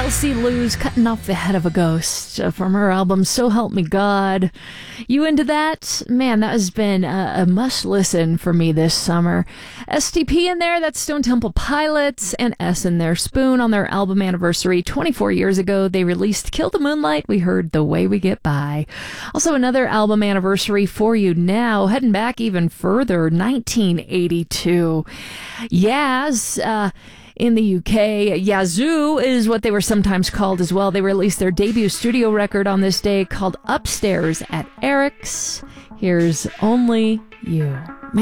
Kelsey Lou's Cutting Off the Head of a Ghost from her album So Help Me God. You into that? Man, that has been a must listen for me this summer. STP in there, that's Stone Temple Pilots, and S in there, Spoon, on their album anniversary 24 years ago. They released Kill the Moonlight. We heard The Way We Get By. Also another album anniversary for you now, heading back even further, 1982. Yaz, in the UK, Yazoo is what they were sometimes called as well. They released their debut studio record on this day called Upstairs at Eric's. Here's Only You.